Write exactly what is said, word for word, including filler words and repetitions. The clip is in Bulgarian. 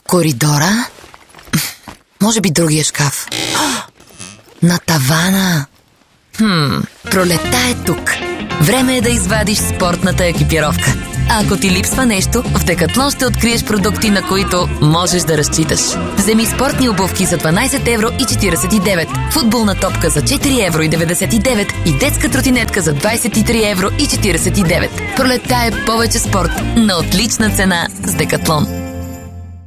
коридора? Може би другия шкаф. На тавана. Хм, пролетта е тук. Време е да извадиш спортната екипировка. А ако ти липсва нещо, в Декатлон ще откриеш продукти, на които можеш да разчиташ. Вземи спортни обувки за дванайсет евро и четирийсет и девет, футболна топка за четири евро и деветдесет и девет и детска тротинетка за двайсет и три евро и четирийсет и девет. Пролетта е повече спорт на отлична цена с Декатлон.